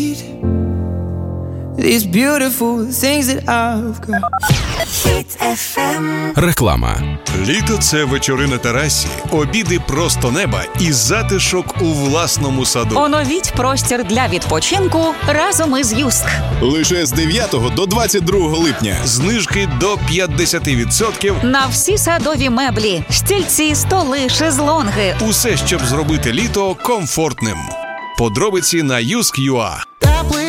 These beautiful things that I've got. Реклама. Літо – це вечори на терасі, обіди просто неба і затишок у власному саду. Оновіть простір для відпочинку разом із Юск. Лише з 9 до 22 липня. Знижки до 50% На всі садові меблі, стільці, столи, шезлонги. Усе, щоб зробити літо комфортним. Подробиці на Юск.ua.